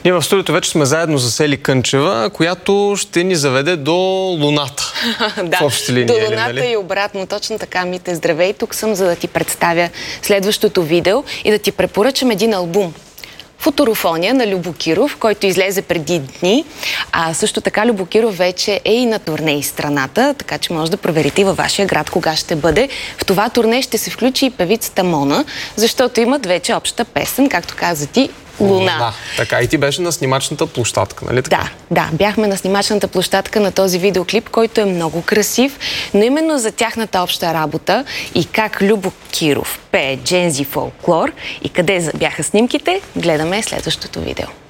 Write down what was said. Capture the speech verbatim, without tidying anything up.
Ние в студиото вече сме заедно с Ели Кънчева, която ще ни заведе до Луната. Да, в общи линии, до Ели, Луната нали? и обратно. Точно така, Мите. Здравей, тук съм, за да ти представя следващото видео и да ти препоръчам един албум. Футурофония на Любо Киров, който излезе преди дни. А също така Любо Киров вече е и на турне из страната, така че може да проверите и във вашия град кога ще бъде. В това турне ще се включи и певицата Мона, защото имат вече обща песен, както каза ти, Луна. Да, така. И ти беше на снимачната площадка, нали така? Да, да, бяхме на снимачната площадка на този видеоклип, който е много красив, но именно за тяхната обща работа и как Любо Киров пее джензи фолклор и къде бяха снимките, гледаме следващото видео.